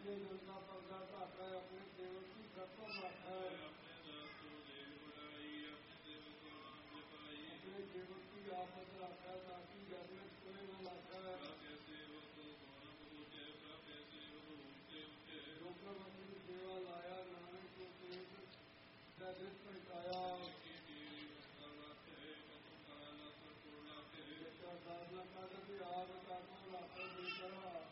ये जनता पर्दा ढाका है अपने सेवक की सत्ता रखा है अपने सेवक की आपस रखा है ताकि घर में कोई न रखा है जोकर अपनी सेवा लाया नानक को सेवक दिल पहुँचाया साधना कर आप